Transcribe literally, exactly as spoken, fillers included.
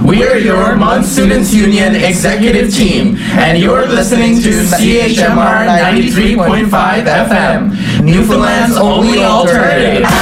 We're your Mont Students Union executive team, and you're listening to C H M R ninety-three point five F M, Newfoundland's only alternative.